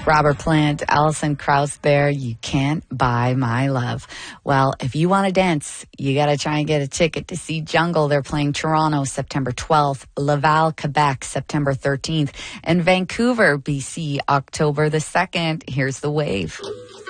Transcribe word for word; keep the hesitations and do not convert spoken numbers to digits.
Robert Plant, Alison Krauss there. You can't buy my love. Well, if you want to dance, you got to try and get a ticket to see Jungle. They're playing Toronto September twelfth, Laval, Quebec September thirteenth, and Vancouver, B C October the second. Here's the wave.